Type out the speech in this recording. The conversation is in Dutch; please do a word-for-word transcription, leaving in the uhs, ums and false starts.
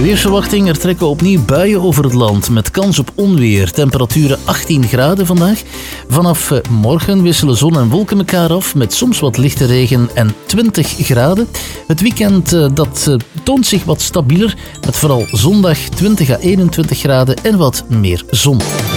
De weersverwachting, er trekken opnieuw buien over het land met kans op onweer. Temperaturen achttien graden vandaag. Vanaf morgen wisselen zon en wolken elkaar af met soms wat lichte regen en twintig graden. Het weekend uh, dat uh, toont zich wat stabieler met vooral zondag twintig à eenentwintig graden en wat meer zon.